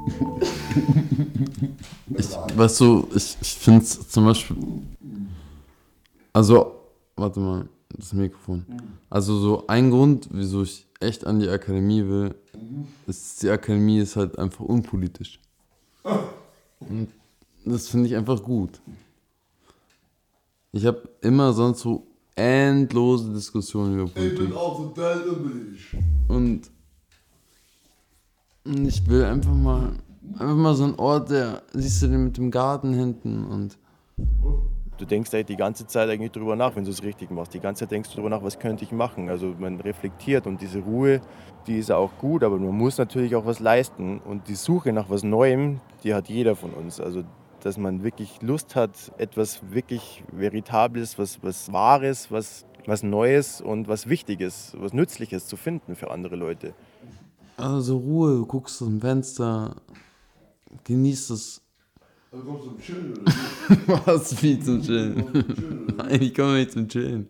Ich finde es zum Beispiel, also, warte mal, das Mikrofon. Also so ein Grund, wieso ich echt an die Akademie will, ist, die Akademie ist halt einfach unpolitisch. Und das finde ich einfach gut. Ich habe immer sonst so endlose Diskussionen über Politik. Ich bin auch total üblich. Und ich will einfach mal so einen Ort, der, siehst du den mit dem Garten hinten und... Du denkst halt die ganze Zeit eigentlich drüber nach, wenn du es richtig machst. Die ganze Zeit denkst du drüber nach, was könnte ich machen. Also man reflektiert und diese Ruhe, die ist auch gut, aber man muss natürlich auch was leisten. Und die Suche nach was Neuem, die hat jeder von uns. Also dass man wirklich Lust hat, etwas wirklich Veritables, was Wahres, was Neues und was Wichtiges, was Nützliches zu finden für andere Leute. Also Ruhe, du guckst aus dem Fenster, genießt es. Also kommst du zum Chillen oder nicht? Was, wie zum Chillen? Nein, ich komme nicht zum Chillen.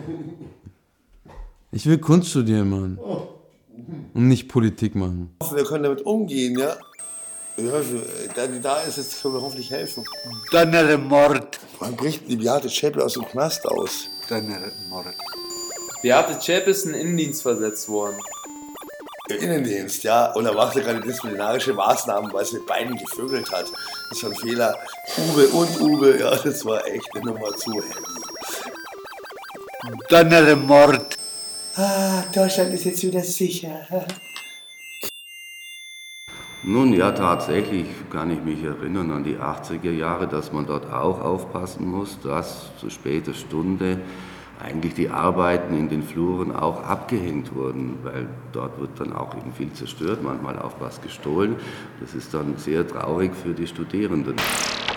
Ich will Kunst studieren, Mann. Und nicht Politik machen. Wir können damit umgehen, ja? Ja, da die da ist, jetzt können wir hoffentlich helfen. Donnere Mord. Wann bricht die Beate Zschäpe aus dem Knast aus? Donnere Mord. Beate Zschäpe ist in den Innendienst versetzt worden. Innendienst, ja. Und er machte gerade disziplinarische Maßnahmen, weil sie mit beiden gevögelt hat. Das war ein Fehler. Uwe, ja, das war echt eine Nummer zu heavy. Donnere Mord. Ah, Deutschland ist jetzt wieder sicher. Nun ja, tatsächlich kann ich mich erinnern an die 80er Jahre, dass man dort auch aufpassen muss, dass zu später Stunde eigentlich die Arbeiten in den Fluren auch abgehängt wurden, weil dort wird dann auch eben viel zerstört, manchmal auch was gestohlen. Das ist dann sehr traurig für die Studierenden.